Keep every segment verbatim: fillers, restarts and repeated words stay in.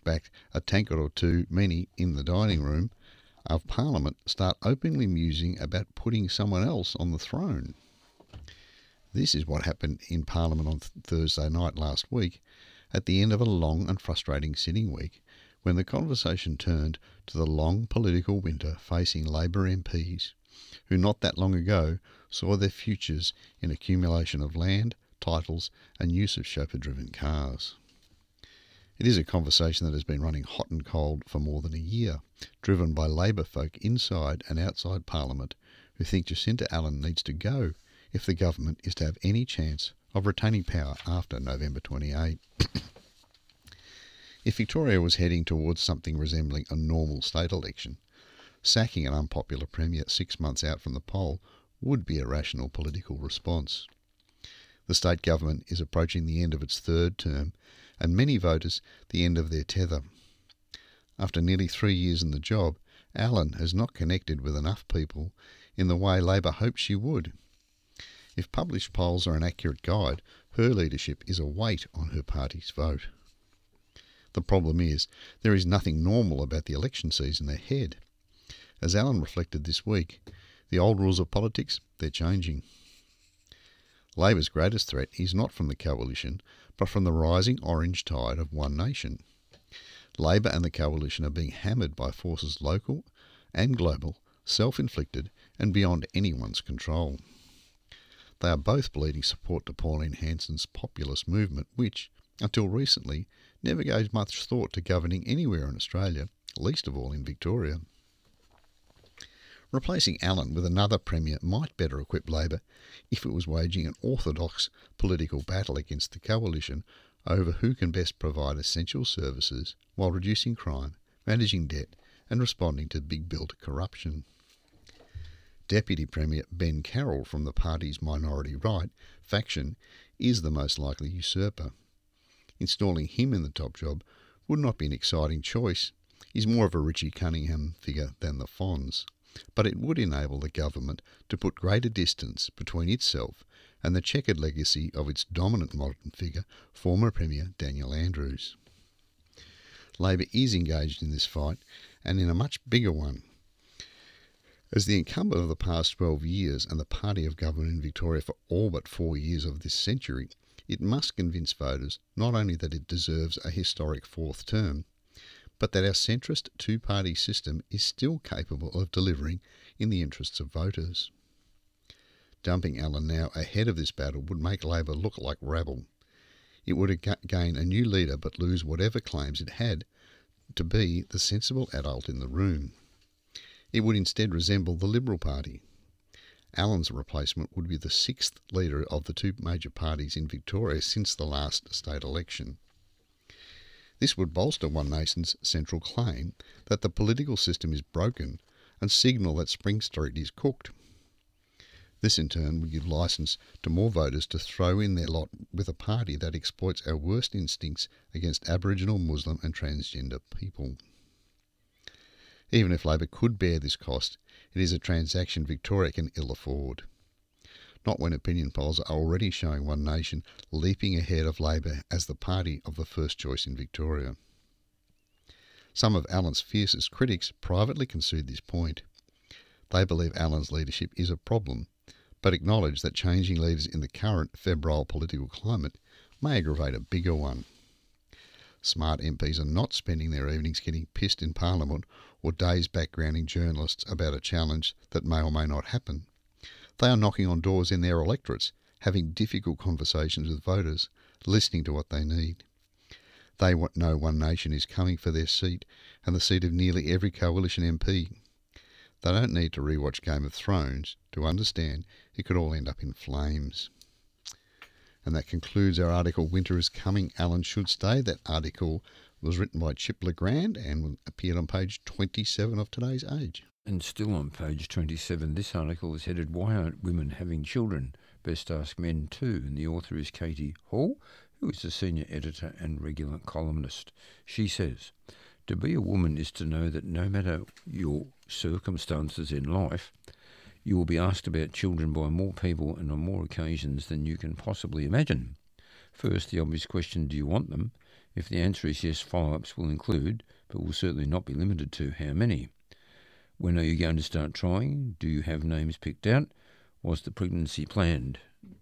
back a tankard or two many in the dining room of Parliament start openly musing about putting someone else on the throne. This is what happened in Parliament on th- Thursday night last week, at the end of a long and frustrating sitting week, when the conversation turned to the long political winter facing Labor M Ps, who not that long ago saw their futures in accumulation of land, titles and use of chauffeur-driven cars. It is a conversation that has been running hot and cold for more than a year, driven by Labor folk inside and outside Parliament who think Jacinta Allan needs to go if the government is to have any chance of retaining power after November twenty-eighth. If Victoria was heading towards something resembling a normal state election, sacking an unpopular Premier six months out from the poll would be a rational political response. The state government is approaching the end of its third term, and many voters the end of their tether. After nearly three years in the job, Allan has not connected with enough people in the way Labor hoped she would. If published polls are an accurate guide, her leadership is a weight on her party's vote. The problem is, there is nothing normal about the election season ahead. As Allan reflected this week, the old rules of politics, they're changing. Labor's greatest threat is not from the coalition, but from the rising orange tide of One Nation. Labor and the coalition are being hammered by forces local and global, self-inflicted and beyond anyone's control. They are both bleeding support to Pauline Hanson's populist movement, which, until recently, never gave much thought to governing anywhere in Australia, least of all in Victoria. Replacing Allan with another Premier might better equip Labor if it was waging an orthodox political battle against the coalition over who can best provide essential services while reducing crime, managing debt and responding to big builder corruption. Deputy Premier Ben Carroll from the party's minority right faction is the most likely usurper. Installing him in the top job would not be an exciting choice. He's more of a Richie Cunningham figure than the Fonz, but it would enable the government to put greater distance between itself and the checkered legacy of its dominant modern figure, former Premier Daniel Andrews. Labor is engaged in this fight, and in a much bigger one. As the incumbent of the past twelve years and the party of government in Victoria for all but four years of this century, it must convince voters not only that it deserves a historic fourth term, but that our centrist two-party system is still capable of delivering in the interests of voters. Dumping Allan now ahead of this battle would make Labor look like rabble. It would gain a new leader but lose whatever claims it had to be the sensible adult in the room. It would instead resemble the Liberal Party. Allan's replacement would be the sixth leader of the two major parties in Victoria since the last state election. This would bolster One Nation's central claim that the political system is broken and signal that Spring Street is cooked. This in turn would give licence to more voters to throw in their lot with a party that exploits our worst instincts against Aboriginal, Muslim and transgender people. Even if Labor could bear this cost, it is a transaction Victoria can ill afford. Not when opinion polls are already showing One Nation leaping ahead of Labor as the party of the first choice in Victoria. Some of Allan's fiercest critics privately concede this point. They believe Allan's leadership is a problem, but acknowledge that changing leaders in the current febrile political climate may aggravate a bigger one. Smart M Ps are not spending their evenings getting pissed in Parliament or days backgrounding journalists about a challenge that may or may not happen. They are knocking on doors in their electorates, having difficult conversations with voters, listening to what they need. They know One Nation is coming for their seat and the seat of nearly every coalition M P. They don't need to rewatch Game of Thrones to understand it could all end up in flames. And that concludes our article, Winter is Coming, Allan Should Stay. That article was written by Chip Legrand and appeared on page twenty-seven of today's Age. And still on page twenty-seven, this article is headed, Why Aren't Women Having Children? Best Ask Men Too. And the author is Katie Hall, who is a senior editor and regular columnist. She says, to be a woman is to know that no matter your circumstances in life, you will be asked about children by more people and on more occasions than you can possibly imagine. First, the obvious question, do you want them? If the answer is yes, follow-ups will include, but will certainly not be limited to, how many? When are you going to start trying? Do you have names picked out? Was the pregnancy planned?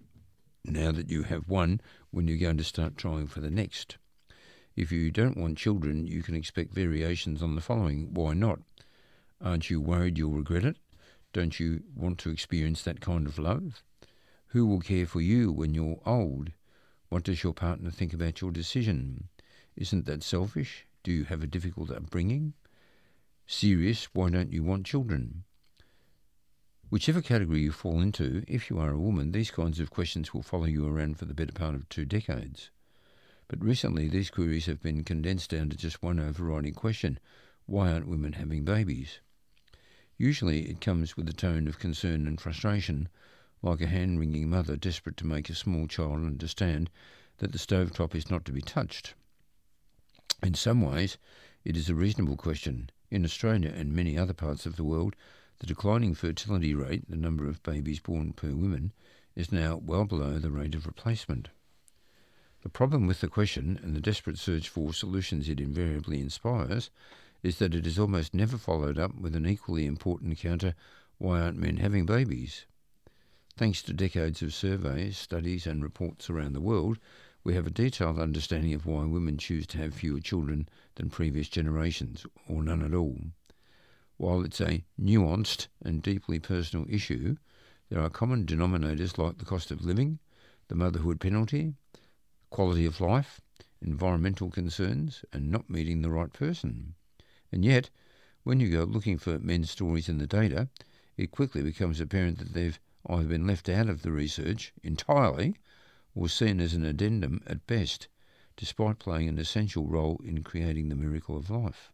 Now that you have one, when are you going to start trying for the next? If you don't want children, you can expect variations on the following. Why not? Aren't you worried you'll regret it? Don't you want to experience that kind of love? Who will care for you when you're old? What does your partner think about your decision? Isn't that selfish? Do you have a difficult upbringing? Serious, why don't you want children? Whichever category you fall into, if you are a woman, these kinds of questions will follow you around for the better part of two decades. But recently these queries have been condensed down to just one overriding question: why aren't women having babies? Usually it comes with a tone of concern and frustration, like a hand-wringing mother desperate to make a small child understand that the stovetop is not to be touched. In some ways, it is a reasonable question. In Australia and many other parts of the world, the declining fertility rate, the number of babies born per woman, is now well below the rate of replacement. The problem with the question, and the desperate search for solutions it invariably inspires, is that it is almost never followed up with an equally important counter: why aren't men having babies? Thanks to decades of surveys, studies and reports around the world, we have a detailed understanding of why women choose to have fewer children than previous generations, or none at all. While it's a nuanced and deeply personal issue, there are common denominators like the cost of living, the motherhood penalty, quality of life, environmental concerns, and not meeting the right person. And yet, when you go looking for men's stories in the data, it quickly becomes apparent that they've either been left out of the research entirely or seen as an addendum at best, despite playing an essential role in creating the miracle of life.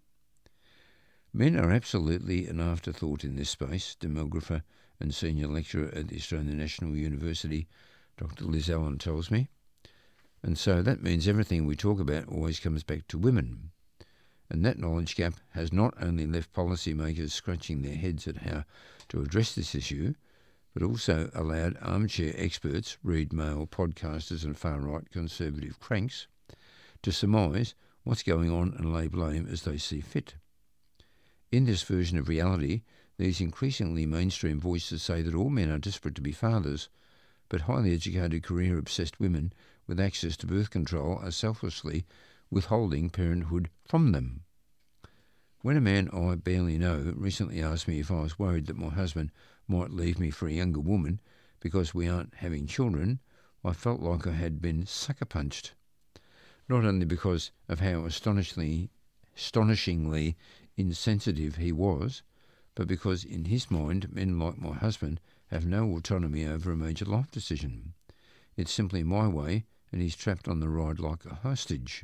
Men are absolutely an afterthought in this space, demographer and senior lecturer at the Australian National University, Doctor Liz Allen tells me. And so that means everything we talk about always comes back to women. And that knowledge gap has not only left policymakers scratching their heads at how to address this issue, but also allowed armchair experts, read mail podcasters and far-right conservative cranks, to surmise what's going on and lay blame as they see fit. In this version of reality, these increasingly mainstream voices say that all men are desperate to be fathers, but highly educated, career-obsessed women with access to birth control are selflessly withholding parenthood from them. When a man I barely know recently asked me if I was worried that my husband might leave me for a younger woman because we aren't having children, I felt like I had been sucker-punched. Not only because of how astonishingly, astonishingly insensitive he was, but because in his mind men like my husband have no autonomy over a major life decision. It's simply my way, and he's trapped on the ride like a hostage.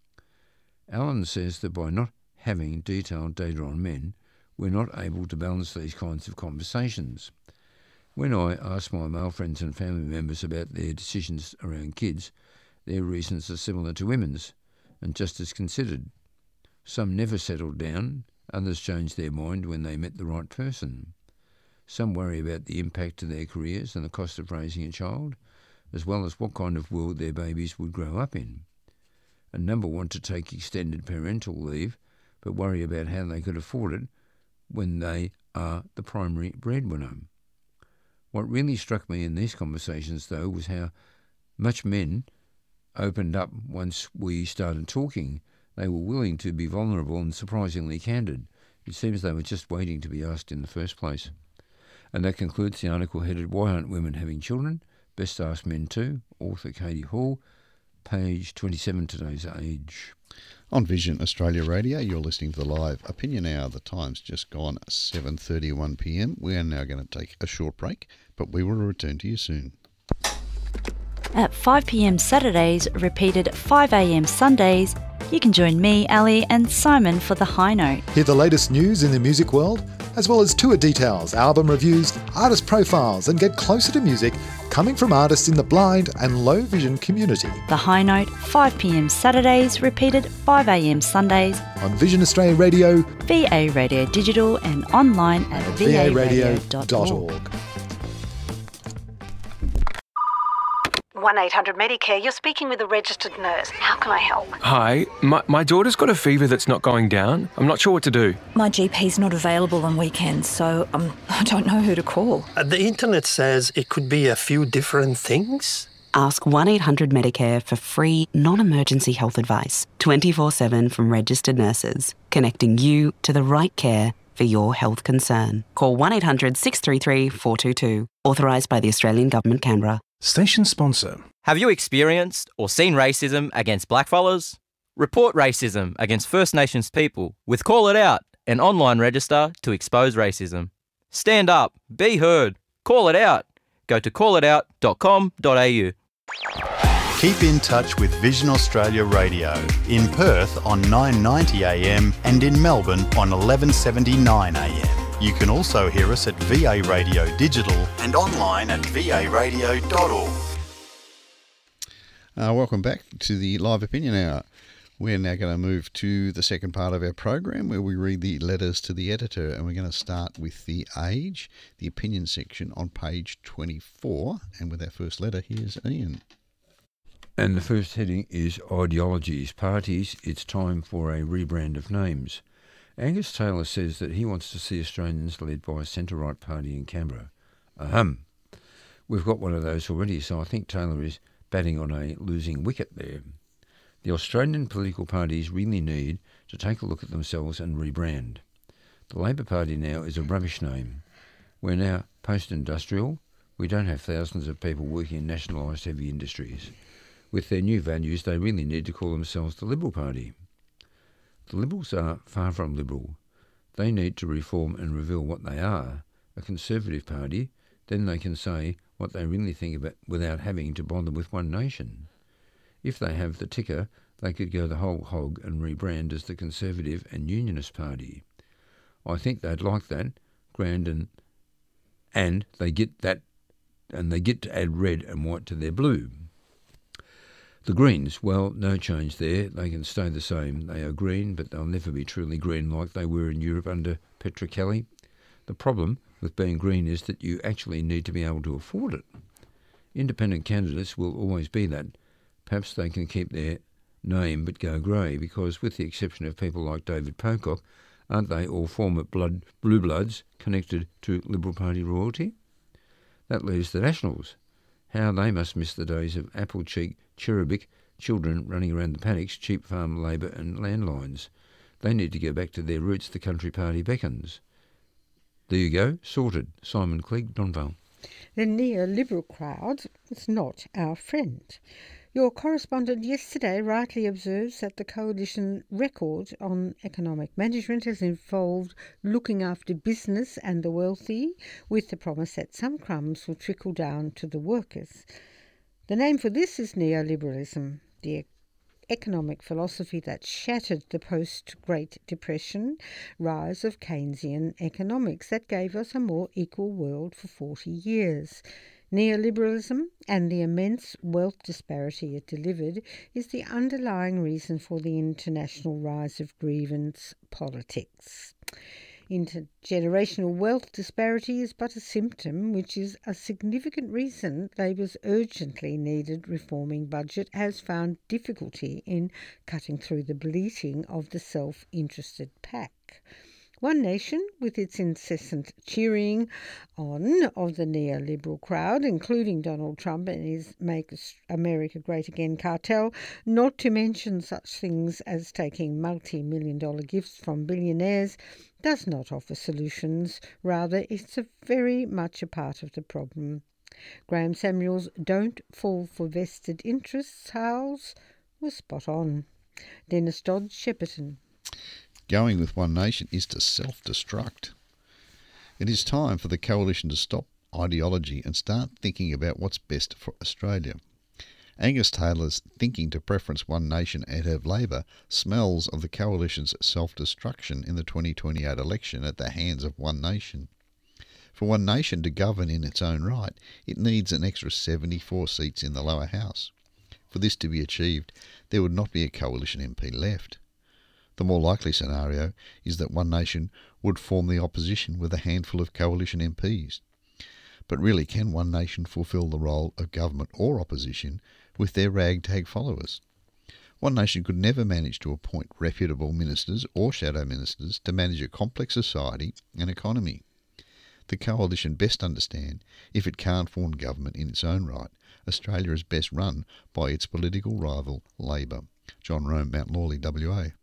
Allen says that by not having detailed data on men, we're not able to balance these kinds of conversations. When I ask my male friends and family members about their decisions around kids, their reasons are similar to women's, and just as considered. Some never settled down, others changed their mind when they met the right person. Some worry about the impact to their careers and the cost of raising a child, as well as what kind of world their babies would grow up in. A number want to take extended parental leave, but worry about how they could afford it when they are the primary breadwinner. What really struck me in these conversations, though, was how much men opened up once we started talking. They were willing to be vulnerable and surprisingly candid. It seems they were just waiting to be asked in the first place. And that concludes the article headed "Why Aren't Women Having Children? Best Ask Men Too," author Katie Hall, page twenty-seven, Today's Age. On Vision Australia Radio, you're listening to the live opinion hour. The time's just gone seven thirty-one p m. We are now going to take a short break, but we will return to you soon. At five p m Saturdays, repeated at five a m Sundays, you can join me, Ali, and Simon for The High Note. Hear the latest news in the music world, as well as tour details, album reviews, artist profiles, and get closer to music coming from artists in the blind and low vision community. The High Note, five p m Saturdays, repeated five a m Sundays. On Vision Australia Radio, V A Radio Digital, and online at v a radio dot org. one eight hundred Medicare. You're speaking with a registered nurse. How can I help? Hi, my, my daughter's got a fever that's not going down. I'm not sure what to do. My G P's not available on weekends, so um, I don't know who to call. Uh, the internet says it could be a few different things. Ask one eight hundred Medicare for free, non-emergency health advice, twenty-four seven from registered nurses, connecting you to the right care for your health concern. Call one eight hundred six three three four two two. Authorised by the Australian Government, Canberra. Station sponsor. Have you experienced or seen racism against blackfellas? Report racism against First Nations people with Call It Out, an online register to expose racism. Stand up, be heard, call it out. Go to call it out dot com dot a u. Keep in touch with Vision Australia Radio in Perth on nine ninety a m and in Melbourne on eleven seventy-nine a m. You can also hear us at V A Radio Digital and online at v a radio dot org. Uh, welcome back to the Live Opinion Hour. We're now going to move to the second part of our program where we read the letters to the editor, and we're going to start with The Age, the opinion section on page twenty-four. And with our first letter, here's Ian. And the first heading is Ideologies, Parties, It's Time for a Rebrand of Names. Angus Taylor says that he wants to see Australians led by a centre-right party in Canberra. Ahem. We've got one of those already, so I think Taylor is batting on a losing wicket there. The Australian political parties really need to take a look at themselves and rebrand. The Labor Party now is a rubbish name. We're now post-industrial. We don't have thousands of people working in nationalised heavy industries. With their new values, they really need to call themselves the Liberal Party. The Liberals are far from liberal. They need to reform and reveal what they are, a Conservative Party. Then they can say what they really think about without having to bother with One Nation. If they have the ticker, they could go the whole hog and rebrand as the Conservative and Unionist Party. I think they'd like that, grand and and they get that, and they get to add red and white to their blue. The Greens, well, no change there. They can stay the same. They are green, but they'll never be truly green like they were in Europe under Petra Kelly. The problem with being green is that you actually need to be able to afford it. Independent candidates will always be that. Perhaps they can keep their name but go grey, because with the exception of people like David Pocock, aren't they all former blood, blue bloods connected to Liberal Party royalty? That leaves the Nationals. How they must miss the days of apple-cheeked, cherubic children running around the paddocks, cheap farm labour and landlines. They need to go back to their roots. The country party beckons. There you go, sorted. Simon Clegg, Donvale. The neoliberal crowd is not our friend. Your correspondent yesterday rightly observes that the coalition record on economic management has involved looking after business and the wealthy, with the promise that some crumbs will trickle down to the workers. The name for this is neoliberalism, the economic philosophy that shattered the post-Great Depression rise of Keynesian economics that gave us a more equal world for forty years. Neoliberalism and the immense wealth disparity it delivered is the underlying reason for the international rise of grievance politics. Intergenerational wealth disparity is but a symptom, which is a significant reason Labor's urgently needed reforming budget has found difficulty in cutting through the bleating of the self-interested pack. One Nation, with its incessant cheering on of the neoliberal crowd, including Donald Trump and his Make America Great Again cartel, not to mention such things as taking multi-million dollar gifts from billionaires, does not offer solutions. Rather, it's a very much a part of the problem. Graham Samuel's "Don't fall for vested interests" howls were spot on. Dennis Dodd, Shepparton. Going with One Nation is to self-destruct. It is time for the coalition to stop ideology and start thinking about what's best for Australia. Angus Taylor's thinking to preference One Nation ahead of Labor smells of the coalition's self-destruction in the twenty twenty-eight election at the hands of One Nation. For One Nation to govern in its own right, it needs an extra seventy-four seats in the lower house. For this to be achieved, there would not be a coalition M P left. The more likely scenario is that One Nation would form the opposition with a handful of coalition M Ps. But really, can One Nation fulfil the role of government or opposition with their ragtag followers? One Nation could never manage to appoint reputable ministers or shadow ministers to manage a complex society and economy. The coalition best understand, if it can't form government in its own right, Australia is best run by its political rival, Labor. John Rome, Mount Lawley, W A.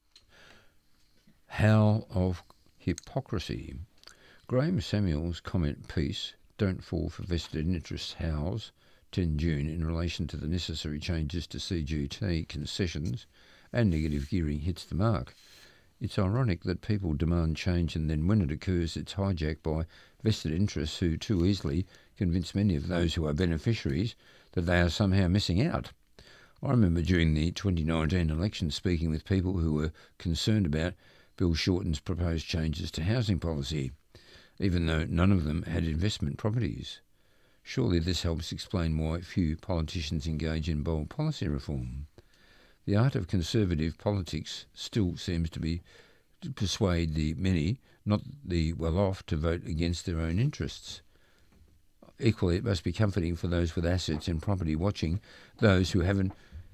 Howl of hypocrisy. Graham Samuel's comment piece, Don't Fall for Vested Interests Howls, the tenth of June, in relation to the necessary changes to C G T concessions and negative gearing hits the mark. It's ironic that people demand change and then when it occurs it's hijacked by vested interests who too easily convince many of those who are beneficiaries that they are somehow missing out. I remember during the twenty nineteen election speaking with people who were concerned about Bill Shorten's proposed changes to housing policy, even though none of them had investment properties. Surely this helps explain why few politicians engage in bold policy reform. The art of conservative politics still seems to be to persuade the many, not the well-off, to vote against their own interests. Equally, it must be comforting for those with assets and property watching those who haven't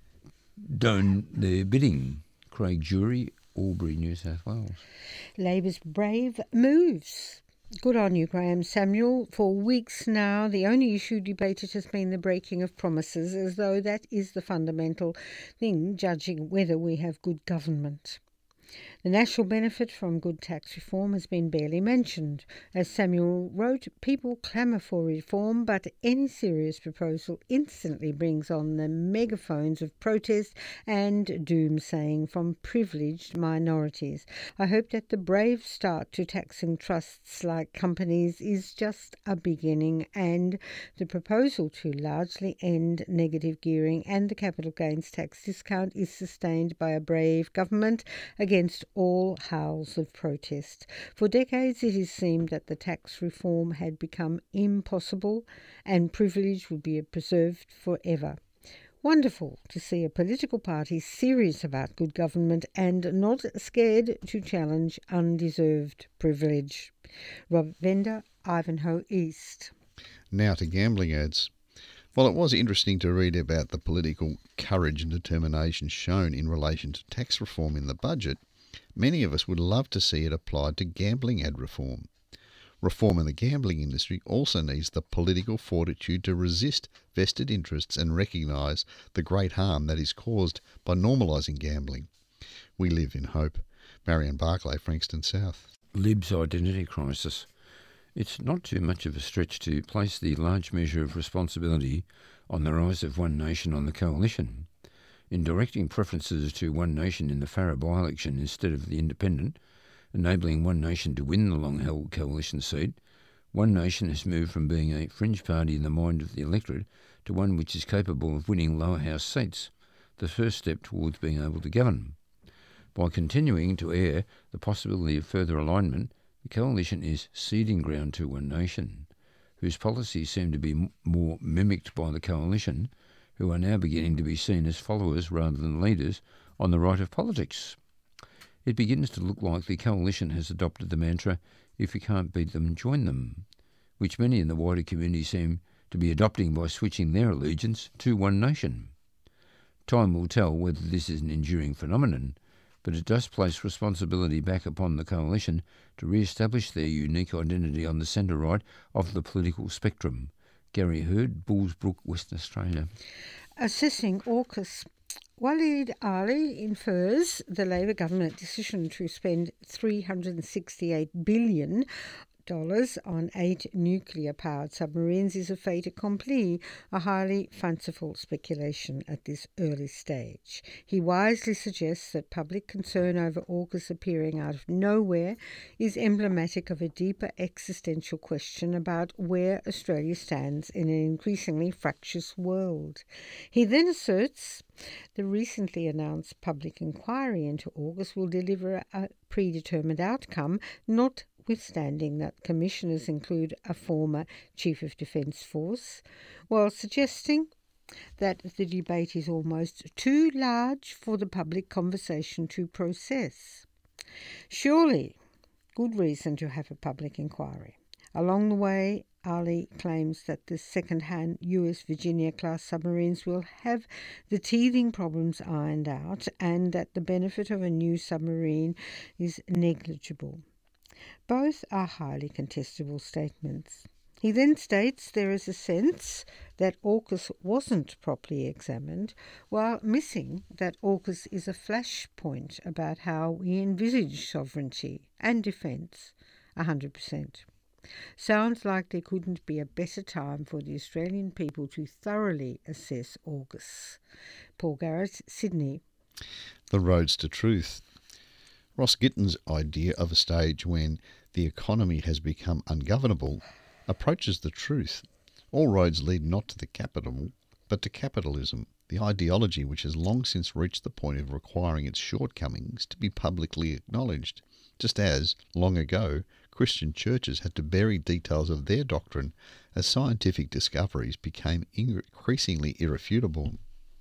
done their bidding. Craig Jury, Albury, New South Wales. Labor's brave moves. Good on you, Graham Samuel. For weeks now, the only issue debated has been the breaking of promises, as though that is the fundamental thing, judging whether we have good government. The national benefit from good tax reform has been barely mentioned. As Samuel wrote, people clamour for reform, but any serious proposal instantly brings on the megaphones of protest and doomsaying from privileged minorities. I hope that the brave start to taxing trusts like companies is just a beginning, and the proposal to largely end negative gearing and the capital gains tax discount is sustained by a brave government against all howls of protest. For decades it has seemed that the tax reform had become impossible and privilege would be preserved forever. Wonderful to see a political party serious about good government and not scared to challenge undeserved privilege. Rob Vender, Ivanhoe East. Now to gambling ads. While it was interesting to read about the political courage and determination shown in relation to tax reform in the budget, many of us would love to see it applied to gambling ad reform. Reform in the gambling industry also needs the political fortitude to resist vested interests and recognise the great harm that is caused by normalising gambling. We live in hope. Marion Barclay, Frankston South. Lib's identity crisis. It's not too much of a stretch to place the large measure of responsibility on the rise of One Nation on the coalition. In directing preferences to One Nation in the Farrer by-election instead of the Independent, enabling One Nation to win the long-held coalition seat, One Nation has moved from being a fringe party in the mind of the electorate to one which is capable of winning lower house seats, the first step towards being able to govern. By continuing to air the possibility of further alignment, the coalition is ceding ground to One Nation, whose policies seem to be m- more mimicked by the coalition, who are now beginning to be seen as followers rather than leaders on the right of politics. It begins to look like the coalition has adopted the mantra, if you can't beat them, join them, which many in the wider community seem to be adopting by switching their allegiance to One Nation. Time will tell whether this is an enduring phenomenon, but it does place responsibility back upon the coalition to re-establish their unique identity on the centre-right of the political spectrum. Gary Hurd, Bullsbrook, Western Australia. Assessing AUKUS. Waleed Ali infers the Labor government decision to spend three hundred sixty-eight billion dollars dollars on eight nuclear-powered submarines is a fait accompli, a highly fanciful speculation at this early stage. He wisely suggests that public concern over AUKUS appearing out of nowhere is emblematic of a deeper existential question about where Australia stands in an increasingly fractious world. He then asserts the recently announced public inquiry into AUKUS will deliver a predetermined outcome, not notwithstanding that commissioners include a former Chief of Defence Force, while suggesting that the debate is almost too large for the public conversation to process. Surely, good reason to have a public inquiry. Along the way, Ali claims that the second-hand U S Virginia-class submarines will have the teething problems ironed out and that the benefit of a new submarine is negligible. Both are highly contestable statements. He then states there is a sense that AUKUS wasn't properly examined, while missing that AUKUS is a flashpoint about how we envisage sovereignty and defence one hundred percent. Sounds like there couldn't be a better time for the Australian people to thoroughly assess AUKUS. Paul Garrett, Sydney. The roads to truth. Ross Gitton's idea of a stage when the economy has become ungovernable approaches the truth. All roads lead not to the capital, but to capitalism, the ideology which has long since reached the point of requiring its shortcomings to be publicly acknowledged, just as, long ago, Christian churches had to bury details of their doctrine as scientific discoveries became increasingly irrefutable.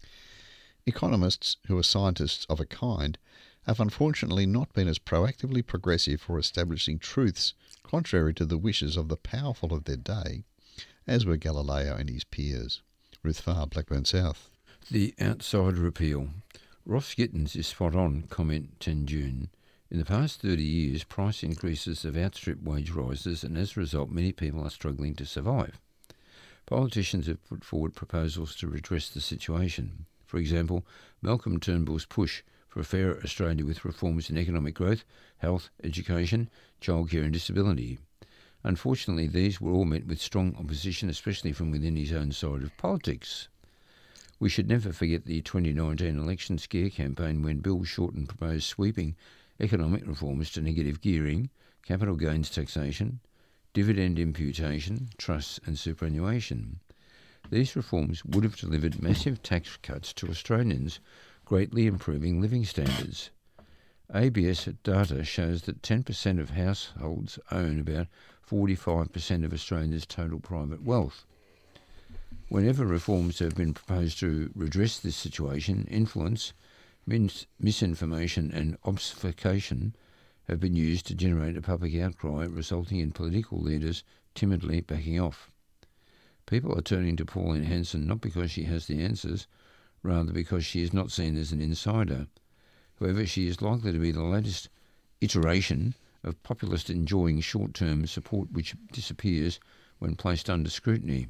Economists, who are scientists of a kind, have unfortunately not been as proactively progressive for establishing truths contrary to the wishes of the powerful of their day, as were Galileo and his peers. Ruth Farr, Blackburn South. The outsider appeal. Ross Gittins is spot on, comment ten June. In the past thirty years, price increases have outstripped wage rises, and as a result, many people are struggling to survive. Politicians have put forward proposals to redress the situation. For example, Malcolm Turnbull's push for a fairer Australia with reforms in economic growth, health, education, childcare and disability. Unfortunately, these were all met with strong opposition, especially from within his own side of politics. We should never forget the twenty nineteen election scare campaign when Bill Shorten proposed sweeping economic reforms to negative gearing, capital gains taxation, dividend imputation, trusts and superannuation. These reforms would have delivered massive tax cuts to Australians, greatly improving living standards. A B S data shows that ten percent of households own about forty-five percent of Australia's total private wealth. Whenever reforms have been proposed to redress this situation, influence, mis- misinformation and obfuscation have been used to generate a public outcry, resulting in political leaders timidly backing off. People are turning to Pauline Hanson not because she has the answers, rather because she is not seen as an insider. However, she is likely to be the latest iteration of populist enjoying short-term support which disappears when placed under scrutiny.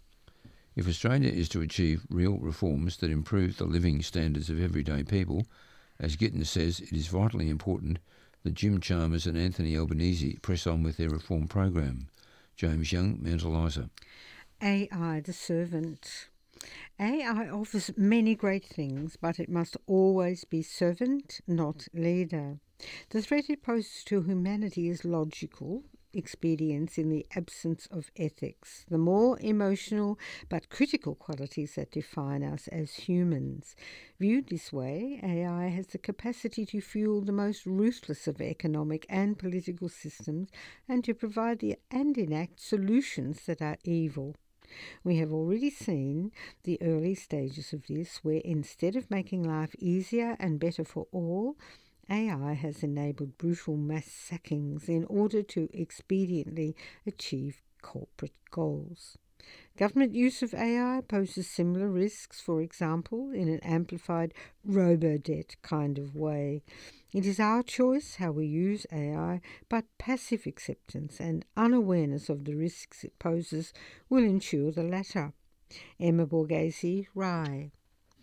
If Australia is to achieve real reforms that improve the living standards of everyday people, as Gittins says, it is vitally important that Jim Chalmers and Anthony Albanese press on with their reform program. James Young, Mount Eliza. A I, the servant. A I offers many great things, but it must always be servant, not leader. The threat it poses to humanity is logical expedience in the absence of ethics, the more emotional but critical qualities that define us as humans. Viewed this way, A I has the capacity to fuel the most ruthless of economic and political systems and to provide the, and enact solutions that are evil. We have already seen the early stages of this, where instead of making life easier and better for all, A I has enabled brutal mass sackings in order to expediently achieve corporate goals. Government use of A I poses similar risks, for example, in an amplified robo-debt kind of way. It is our choice how we use A I, but passive acceptance and unawareness of the risks it poses will ensure the latter. Emma Borghese, Rye.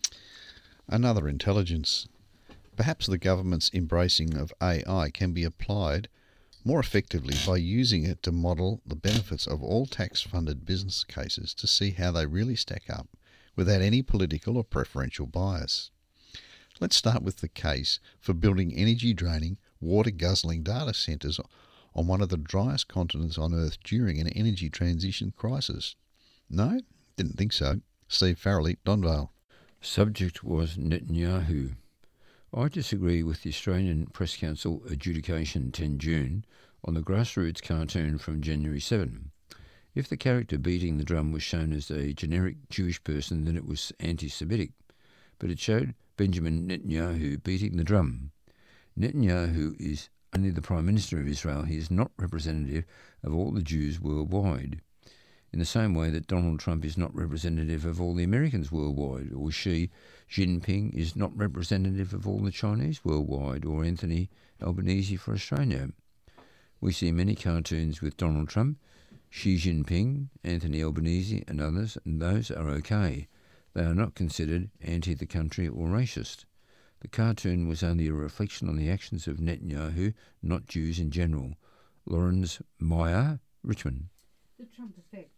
Another intelligence. Perhaps the government's embracing of A I can be applied more effectively by using it to model the benefits of all tax-funded business cases to see how they really stack up without any political or preferential bias. Let's start with the case for building energy-draining, water-guzzling data centres on one of the driest continents on Earth during an energy transition crisis. No? Didn't think so. Steve Farrelly, Donvale. Subject was Netanyahu. I disagree with the Australian Press Council adjudication ten June on the grassroots cartoon from January seventh. If the character beating the drum was shown as a generic Jewish person, then it was anti-Semitic. But it showed Benjamin Netanyahu beating the drum. Netanyahu is only the Prime Minister of Israel. He is not representative of all the Jews worldwide, in the same way that Donald Trump is not representative of all the Americans worldwide, or Xi Jinping is not representative of all the Chinese worldwide, or Anthony Albanese for Australia. We see many cartoons with Donald Trump, Xi Jinping, Anthony Albanese and others, and those are okay. They are not considered anti the country or racist. The cartoon was only a reflection on the actions of Netanyahu, not Jews in general. Lawrence Meyer, Richmond. The Trump effect.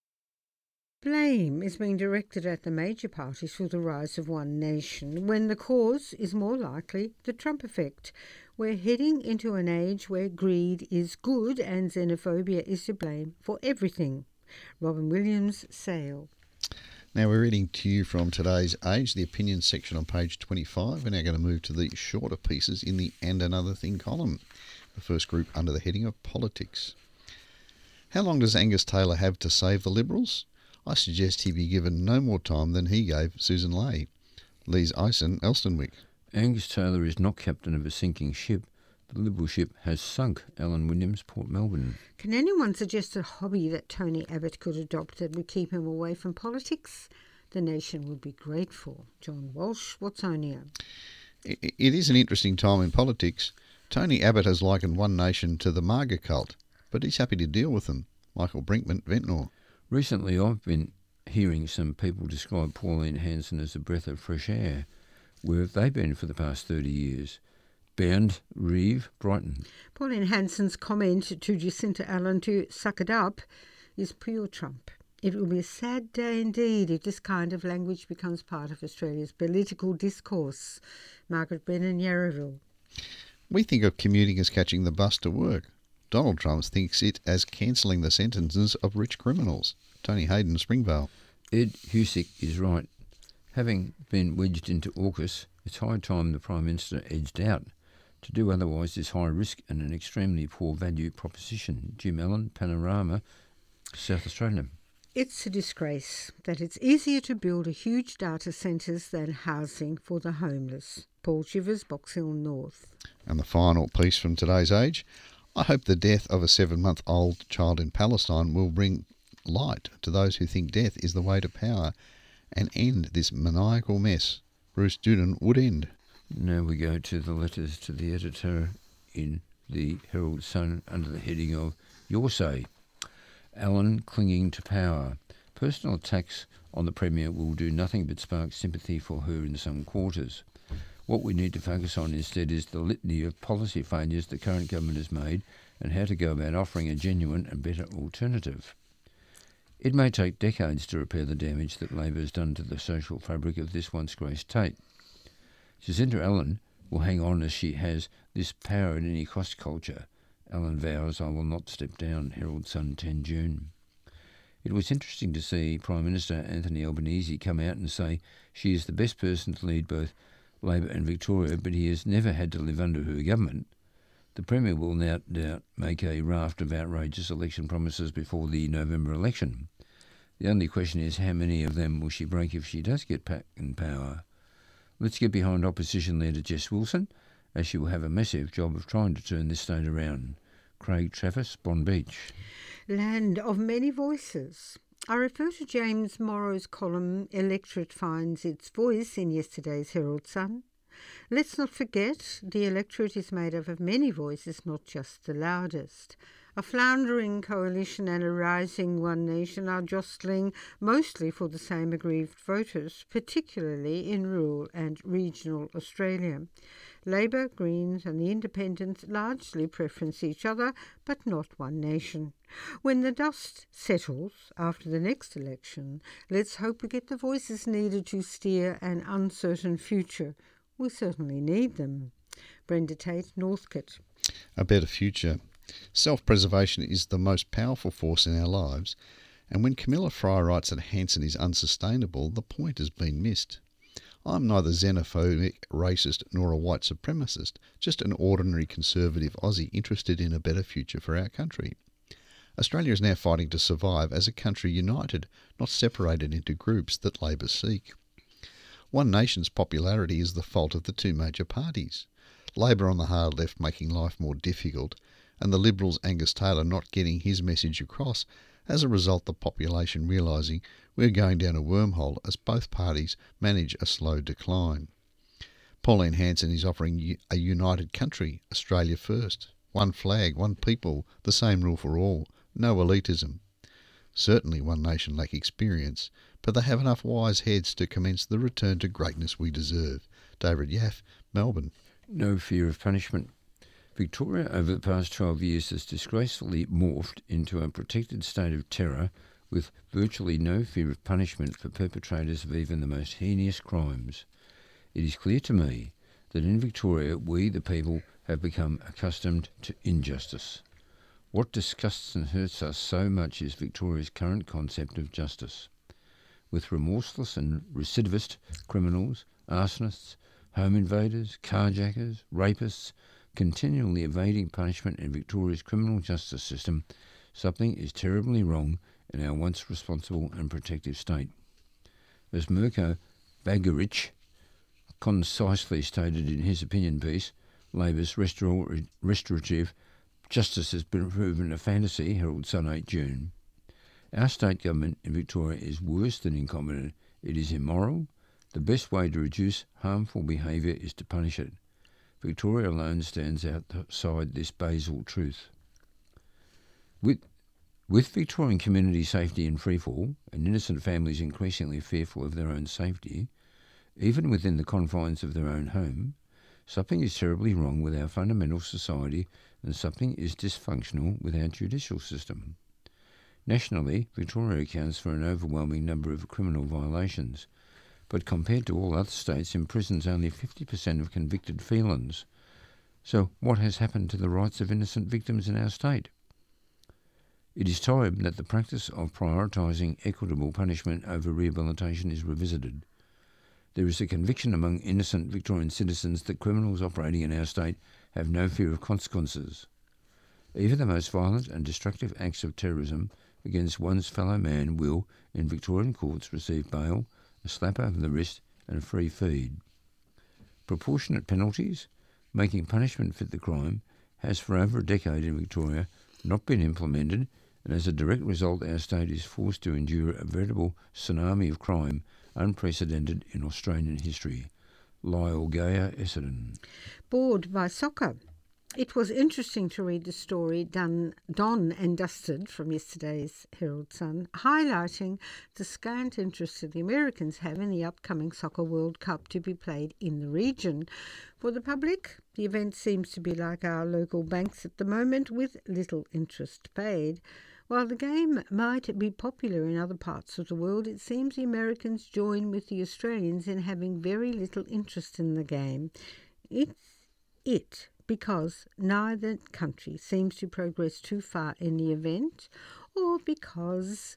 Blame is being directed at the major parties for the rise of one nation, when the cause is more likely the Trump effect. We're heading into an age where greed is good and xenophobia is to blame for everything. Robin Williams, Sale. Now we're reading to you from today's Age, the opinion section on page twenty-five. We're now going to move to the shorter pieces in the And Another Thing column. The first group under the heading of Politics. How long does Angus Taylor have to save the Liberals? I suggest he be given no more time than he gave Susan Ley. Lees Ison, Elstonwick. Angus Taylor is not captain of a sinking ship. The Liberal ship has sunk. Alan Williams, Port Melbourne. Can anyone suggest a hobby that Tony Abbott could adopt that would keep him away from politics? The nation would be grateful. John Walsh, Watsonia. It is an interesting time in politics. Tony Abbott has likened One Nation to the MAGA cult, but he's happy to deal with them. Michael Brinkman, Ventnor. Recently I've been hearing some people describe Pauline Hanson as a breath of fresh air. Where have they been for the past thirty years? Bernd Reeve, Brighton. Pauline Hanson's comment to Jacinta Allen to suck it up is pure Trump. It will be a sad day indeed if this kind of language becomes part of Australia's political discourse. Margaret Brennan, Yarraville. We think of commuting as catching the bus to work. Donald Trump thinks it as cancelling the sentences of rich criminals. Tony Hayden, Springvale. Ed Husick is right. Having been wedged into AUKUS, it's high time the Prime Minister edged out. To do otherwise is high risk and an extremely poor value proposition. Jim Allen, Panorama, South Australia. It's a disgrace that it's easier to build a huge data centres than housing for the homeless. Paul Chivers, Box Hill North. And the final piece from today's Age. I hope the death of a seven-month-old child in Palestine will bring light to those who think death is the way to power and end this maniacal mess. Bruce Duden, Woodend. Now we go to the letters to the editor in the Herald Sun under the heading of Your Say. Allen clinging to power. Personal attacks on the Premier will do nothing but spark sympathy for her in some quarters. What we need to focus on instead is the litany of policy failures the current government has made and how to go about offering a genuine and better alternative. It may take decades to repair the damage that Labor has done to the social fabric of this once great state. Jacinta Allen will hang on as she has this power at any cost culture. Allen vows, I will not step down. Herald Sun, the tenth of June. It was interesting to see Prime Minister Anthony Albanese come out and say she is the best person to lead both Labor and Victoria, but he has never had to live under her government. The Premier will no doubt make a raft of outrageous election promises before the November election. The only question is how many of them will she break if she does get back in power. Let's get behind opposition leader Jess Wilson, as she will have a massive job of trying to turn this state around. Craig Travis, Bond Beach. Land of many voices. I refer to James Morrow's column, Electorate Finds Its Voice, in yesterday's Herald Sun. Let's not forget, the electorate is made up of many voices, not just the loudest. A floundering coalition and a rising One Nation are jostling mostly for the same aggrieved voters, particularly in rural and regional Australia. Labor, Greens and the Independents largely preference each other, but not One Nation. When the dust settles after the next election, let's hope we get the voices needed to steer an uncertain future. We certainly need them. Brenda Tate, Northcote. A better future. Self-preservation is the most powerful force in our lives, and when Camilla Fry writes that Hanson is unsustainable, the point has been missed. I'm neither xenophobic, racist, nor a white supremacist, just an ordinary conservative Aussie interested in a better future for our country. Australia is now fighting to survive as a country united, not separated into groups that Labor seek. One Nation's popularity is the fault of the two major parties. Labor on the hard left making life more difficult, and the Liberals' Angus Taylor not getting his message across. As a result, the population realising we're going down a wormhole as both parties manage a slow decline. Pauline Hanson is offering a united country, Australia first. One flag, one people, the same rule for all, no elitism. Certainly One Nation lack experience, but they have enough wise heads to commence the return to greatness we deserve. David Yaffe, Melbourne. No fear of punishment. Victoria over the past twelve years has disgracefully morphed into a protected state of terror with virtually no fear of punishment for perpetrators of even the most heinous crimes. It is clear to me that in Victoria we, the people, have become accustomed to injustice. What disgusts and hurts us so much is Victoria's current concept of justice. With remorseless and recidivist criminals, arsonists, home invaders, carjackers, rapists, continually evading punishment in Victoria's criminal justice system, something is terribly wrong in our once responsible and protective state. As Mirko Bagaric concisely stated in his opinion piece, Labor's restor- restorative justice has been proven a fantasy, Herald Sun, eighth June. Our state government in Victoria is worse than incompetent. It is immoral. The best way to reduce harmful behaviour is to punish it. Victoria alone stands outside this basal truth. With, with Victorian community safety in freefall and innocent families increasingly fearful of their own safety, even within the confines of their own home, something is terribly wrong with our fundamental society and something is dysfunctional with our judicial system. Nationally, Victoria accounts for an overwhelming number of criminal violations, but compared to all other states, imprisons only fifty percent of convicted felons. So what has happened to the rights of innocent victims in our state? It is time that the practice of prioritising equitable punishment over rehabilitation is revisited. There is a conviction among innocent Victorian citizens that criminals operating in our state have no fear of consequences. Even the most violent and destructive acts of terrorism against one's fellow man will, in Victorian courts, receive bail, a slap over the wrist and a free feed. Proportionate penalties, making punishment fit the crime, has for over a decade in Victoria not been implemented, and as a direct result our state is forced to endure a veritable tsunami of crime unprecedented in Australian history. Lyle Gayer, Essendon. Bored by soccer. It was interesting to read the story done, done and dusted from yesterday's Herald Sun, highlighting the scant interest that the Americans have in the upcoming Soccer World Cup to be played in the region. For the public, the event seems to be like our local banks at the moment, with little interest paid. While the game might be popular in other parts of the world, it seems the Americans join with the Australians in having very little interest in the game. It's it. because neither country seems to progress too far in the event, or because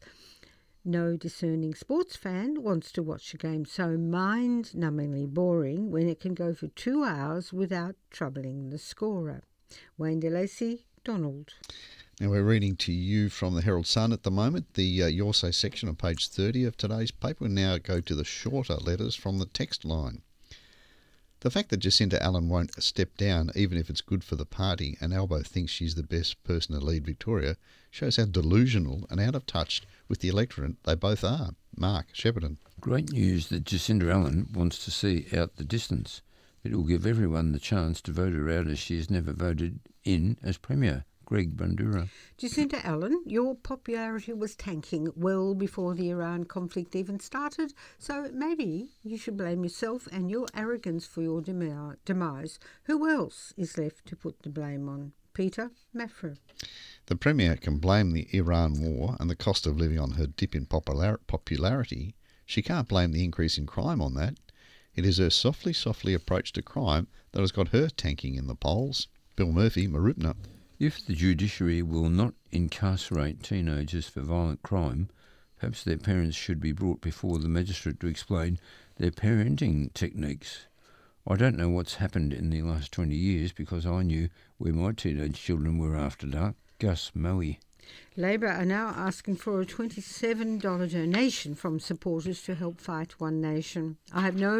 no discerning sports fan wants to watch a game so mind-numbingly boring when it can go for two hours without troubling the scorer. Wayne de Lacy, Donald. Now we're reading to you from the Herald Sun at the moment, the uh, Your Say section on page thirty of today's paper. We now go to the shorter letters from the text line. The fact that Jacinta Allen won't step down, even if it's good for the party, and Albo thinks she's the best person to lead Victoria, shows how delusional and out of touch with the electorate they both are. Mark Shepparton. Great news that Jacinta Allen wants to see out the distance. It will give everyone the chance to vote her out as she has never voted in as Premier. Greg Bandura. Jacinta Allen, your popularity was tanking well before the Iran conflict even started, so maybe you should blame yourself and your arrogance for your demi- demise. Who else is left to put the blame on? Peter Maffra. The Premier can blame the Iran war and the cost of living on her dip in popular- popularity. She can't blame the increase in crime on that. It is her softly, softly approach to crime that has got her tanking in the polls. Bill Murphy, Marupna. If the judiciary will not incarcerate teenagers for violent crime, perhaps their parents should be brought before the magistrate to explain their parenting techniques. I don't know what's happened in the last twenty years because I knew where my teenage children were after dark. Gus Moe. Labor are now asking for a twenty-seven dollars donation from supporters to help fight One Nation. I have no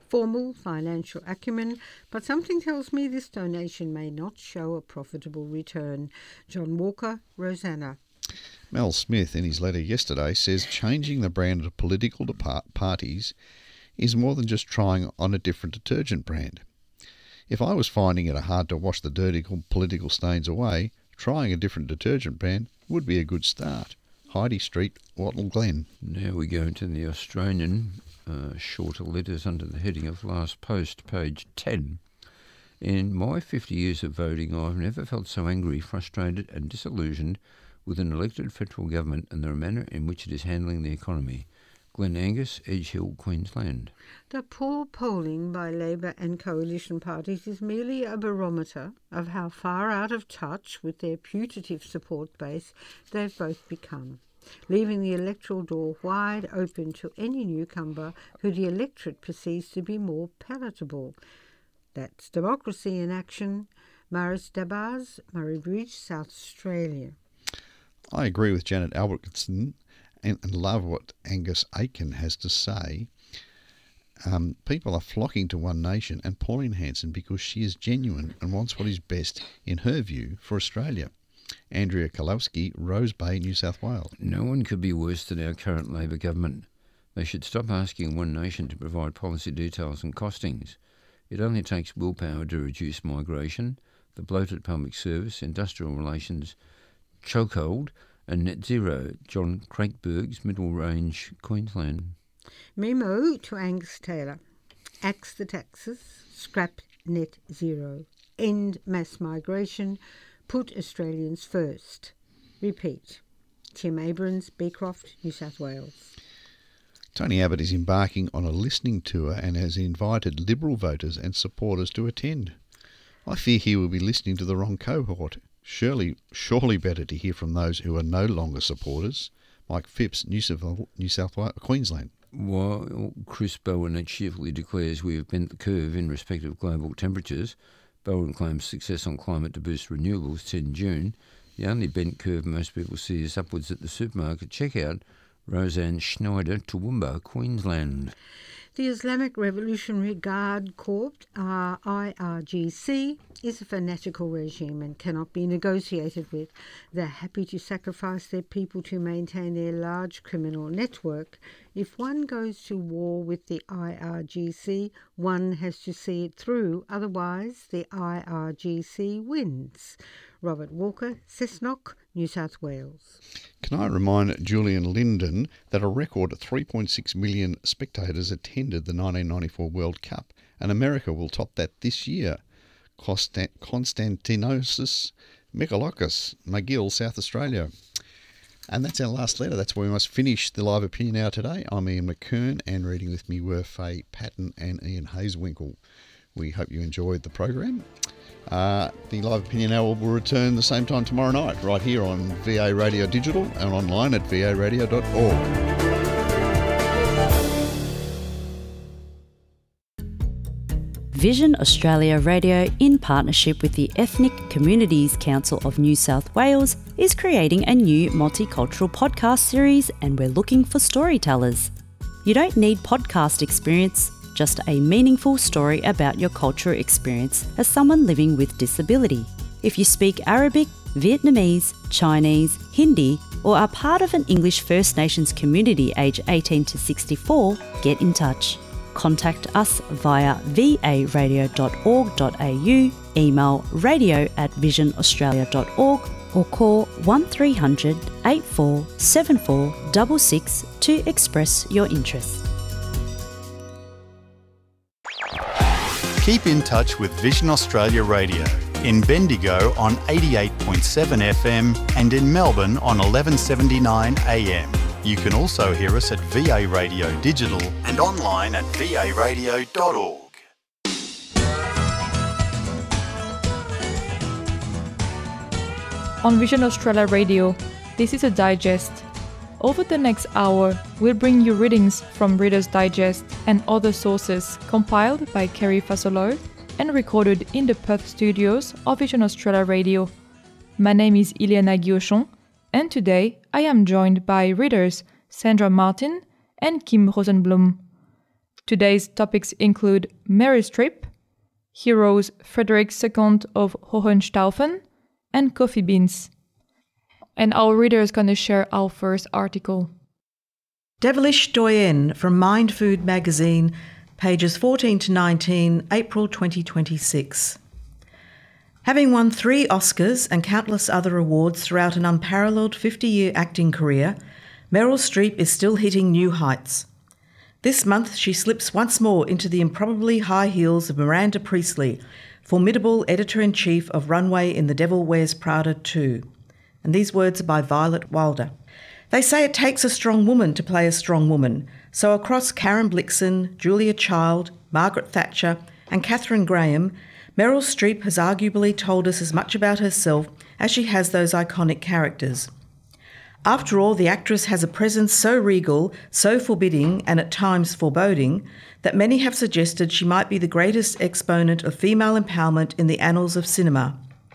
formal financial acumen, but something tells me this donation may not show a profitable return. John Walker, Rosanna. Mel Smith, in his letter yesterday, says changing the brand of political depart- parties is more than just trying on a different detergent brand. If I was finding it hard to wash the dirty political stains away, trying a different detergent brand would be a good start. Heidi Street, Wattle Glen. Now we go into the Australian uh, shorter letters under the heading of Last Post, page ten. In my fifty years of voting, I've never felt so angry, frustrated and disillusioned with an elected federal government and the manner in which it is handling the economy. Glen Angus, Edge Hill, Queensland. The poor polling by Labor and coalition parties is merely a barometer of how far out of touch with their putative support base they've both become, leaving the electoral door wide open to any newcomer who the electorate perceives to be more palatable. That's democracy in action. Maris Dabas, Murray Bridge, South Australia. I agree with Janet Albertson and, and love what Angus Aiken has to say. Um, people are flocking to One Nation and Pauline Hanson because she is genuine and wants what is best, in her view, for Australia. Andrea Kalowski, Rose Bay, New South Wales. No one could be worse than our current Labor government. They should stop asking One Nation to provide policy details and costings. It only takes willpower to reduce migration, the bloated public service, industrial relations, chokehold and net zero. John Craigberg's, Middle Range, Queensland. Memo to Angus Taylor. Axe the taxes, scrap net zero, end mass migration, put Australians first. Repeat. Tim Abrams, Beecroft, New South Wales. Tony Abbott is embarking on a listening tour and has invited Liberal voters and supporters to attend. I fear he will be listening to the wrong cohort. Surely, surely better to hear from those who are no longer supporters. Mike Phipps, New South, New South Wales, Queensland. While Chris Bowen cheerfully declares we have bent the curve in respect of global temperatures, Bowen claims success on climate to boost renewables ten June. The only bent curve most people see is upwards at the supermarket checkout. Roseanne Schneider, Toowoomba, Queensland. The Islamic Revolutionary Guard Corps, uh, I R G C, is a fanatical regime and cannot be negotiated with. They're happy to sacrifice their people to maintain their large criminal network. If one goes to war with the I R G C, one has to see it through, otherwise the I R G C wins. Robert Walker, Cessnock, New South Wales. Can I remind Julian Linden that a record three point six million spectators attended the nineteen ninety-four World Cup, and America will top that this year. Constant- Konstantinos Mikolakis, McGill, South Australia. And that's our last letter. That's where we must finish the live opinion hour today. I'm Ian McKern, and reading with me were Faye Patton and Ian Hazewinkle. We hope you enjoyed the program. Uh, the live opinion hour will return the same time tomorrow night, right here on V A Radio Digital and online at v a radio dot org. Vision Australia Radio, in partnership with the Ethnic Communities Council of New South Wales, is creating a new multicultural podcast series, and we're looking for storytellers. You don't need podcast experience, just a meaningful story about your cultural experience as someone living with disability. If you speak Arabic, Vietnamese, Chinese, Hindi, or are part of an English First Nations community aged eighteen to sixty-four, get in touch. Contact us via v a radio dot org dot a u, email radio at vision australia dot org, or call one three hundred, eight four seven four six six to express your interest. Keep in touch with Vision Australia Radio in Bendigo on eighty-eight point seven F M and in Melbourne on eleven seventy-nine A M. You can also hear us at V A Radio Digital and online at v a radio dot org. On Vision Australia Radio, this is a digest. Over the next hour, we'll bring you readings from Reader's Digest and other sources compiled by Kerry Fasolo and recorded in the Perth studios of Vision Australia Radio. My name is Ileana Guillochon, and today I am joined by readers Sandra Martin and Kim Rosenblum. Today's topics include Mary Streep, heroes Frederick the Second of Hohenstaufen, and coffee beans. And our reader is going to share our first article. Devilish Doyenne from Mind Food magazine, pages fourteen to nineteen, April twenty twenty-six. Having won three Oscars and countless other awards throughout an unparalleled fifty-year acting career, Meryl Streep is still hitting new heights. This month she slips once more into the improbably high heels of Miranda Priestly, formidable editor-in-chief of Runway in The Devil Wears Prada two. And these words are by Violet Wilder. They say it takes a strong woman to play a strong woman, so across Karen Blixen, Julia Child, Margaret Thatcher and Catherine Graham, Meryl Streep has arguably told us as much about herself as she has those iconic characters. After all, the actress has a presence so regal, so forbidding and at times foreboding that many have suggested she might be the greatest exponent of female empowerment in the annals of cinema.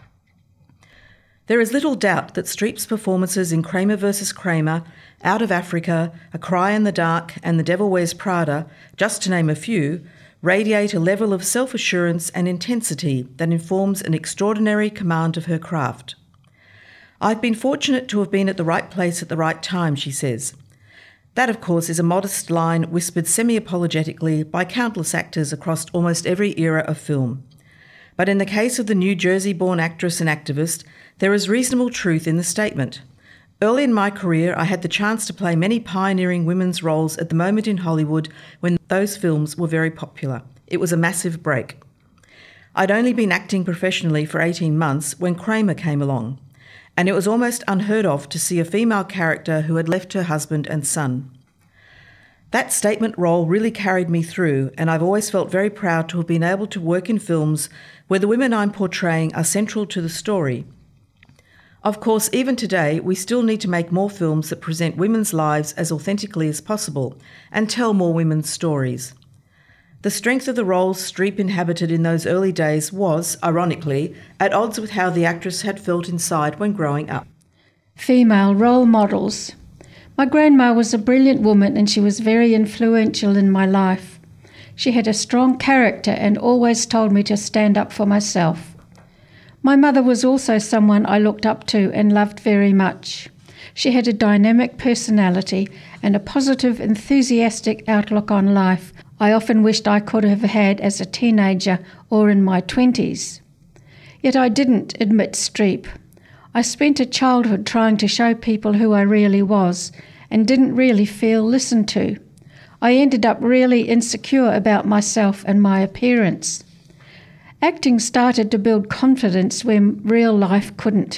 There is little doubt that Streep's performances in Kramer versus Kramer, Out of Africa, A Cry in the Dark and The Devil Wears Prada, just to name a few, radiate a level of self-assurance and intensity that informs an extraordinary command of her craft. I've been fortunate to have been at the right place at the right time, she says. That, of course, is a modest line whispered semi-apologetically by countless actors across almost every era of film. But in the case of the New Jersey-born actress and activist, there is reasonable truth in the statement. Early in my career, I had the chance to play many pioneering women's roles at the moment in Hollywood when those films were very popular. It was a massive break. I'd only been acting professionally for eighteen months when Kramer came along, and it was almost unheard of to see a female character who had left her husband and son. That statement role really carried me through, and I've always felt very proud to have been able to work in films where the women I'm portraying are central to the story. Of course, even today, we still need to make more films that present women's lives as authentically as possible and tell more women's stories. The strength of the roles Streep inhabited in those early days was, ironically, at odds with how the actress had felt inside when growing up. Female role models. My grandma was a brilliant woman and she was very influential in my life. She had a strong character and always told me to stand up for myself. My mother was also someone I looked up to and loved very much. She had a dynamic personality and a positive, enthusiastic outlook on life I often wished I could have had as a teenager or in my twenties. Yet I didn't, admits Streep. I spent a childhood trying to show people who I really was and didn't really feel listened to. I ended up really insecure about myself and my appearance. Acting started to build confidence when real life couldn't.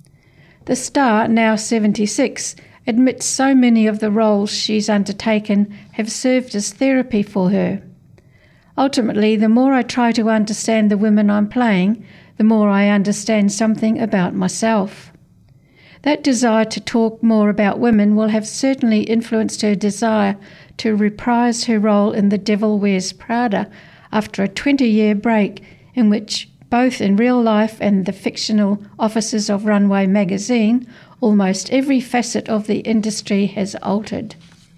The star, now seventy-six, admits so many of the roles she's undertaken have served as therapy for her. Ultimately, the more I try to understand the women I'm playing, the more I understand something about myself. That desire to talk more about women will have certainly influenced her desire to reprise her role in The Devil Wears Prada after a twenty-year break in which, both in real life and the fictional offices of Runway magazine, almost every facet of the industry has altered.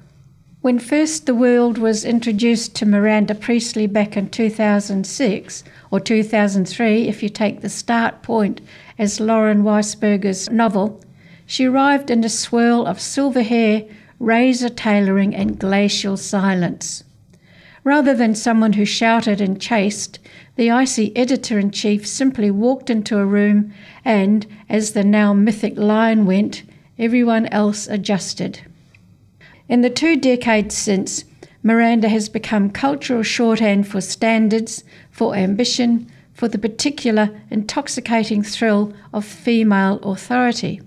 When first the world was introduced to Miranda Priestly back in two thousand six, or two thousand three if you take the start point as Lauren Weisberger's novel, she arrived in a swirl of silver hair, razor tailoring and glacial silence. Rather than someone who shouted and chased, the icy editor-in-chief simply walked into a room and, as the now mythic line went, everyone else adjusted. In the two decades since, Miranda has become cultural shorthand for standards, for ambition, for the particular intoxicating thrill of female authority.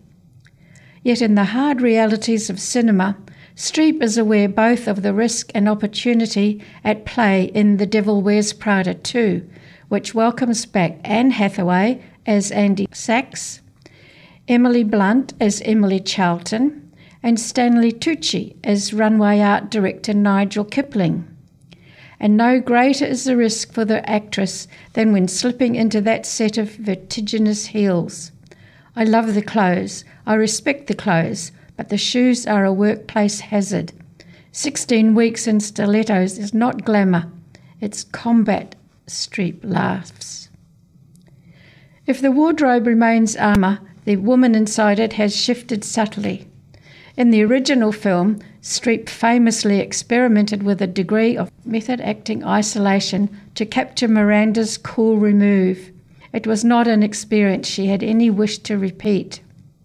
Yet in the hard realities of cinema, Streep is aware both of the risk and opportunity at play in The Devil Wears Prada two, which welcomes back Anne Hathaway as Andy Sachs, Emily Blunt as Emily Charlton, and Stanley Tucci as runway art director Nigel Kipling. And no greater is the risk for the actress than when slipping into that set of vertiginous heels. I love the clothes, I respect the clothes, but the shoes are a workplace hazard. Sixteen weeks in stilettos is not glamour, it's combat, Streep laughs. If the wardrobe remains armour, the woman inside it has shifted subtly. In the original film, Streep famously experimented with a degree of method-acting isolation to capture Miranda's cool remove. It was not an experience she had any wish to repeat.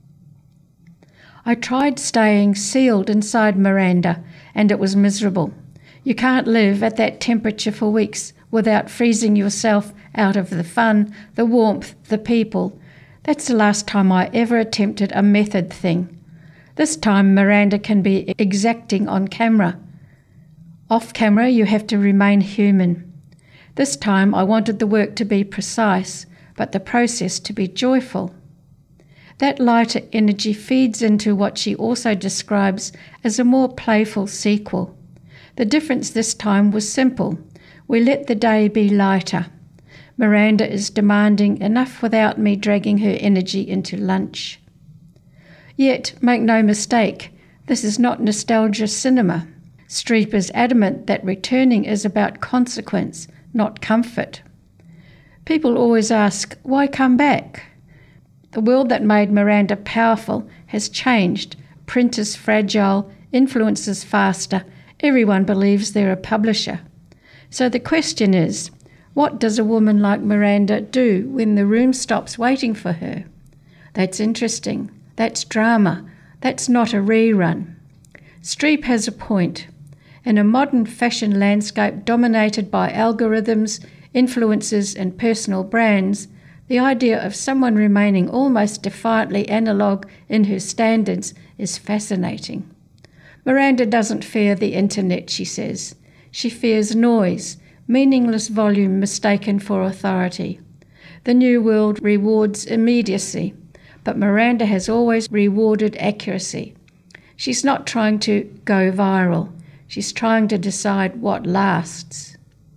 I tried staying sealed inside Miranda, and it was miserable. You can't live at that temperature for weeks without freezing yourself out of the fun, the warmth, the people. That's the last time I ever attempted a method thing. This time Miranda can be exacting on camera. Off camera you have to remain human. This time I wanted the work to be precise, but the process to be joyful. That lighter energy feeds into what she also describes as a more playful sequel. The difference this time was simple. We let the day be lighter. Miranda is demanding enough without me dragging her energy into lunch. Yet, make no mistake, this is not nostalgia cinema. Streep is adamant that returning is about consequence, not comfort. People always ask, why come back? The world that made Miranda powerful has changed. Print is fragile, influence is faster, everyone believes they're a publisher. So the question is, what does a woman like Miranda do when the room stops waiting for her? That's interesting. That's drama. That's not a rerun. Streep has a point. In a modern fashion landscape dominated by algorithms, influencers and personal brands, the idea of someone remaining almost defiantly analogue in her standards is fascinating. Miranda doesn't fear the internet, she says. She fears noise, meaningless volume mistaken for authority. The new world rewards immediacy, but Miranda has always rewarded accuracy. She's not trying to go viral. She's trying to decide what lasts.